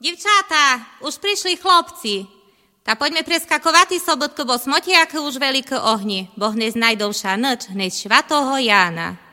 Divčáta, už prišli chlopci. Tá poďme preskakovať sobotku, bo smotiaky už veľké ohni, bo hneď najdovšia noč, hneď švatoho Jána.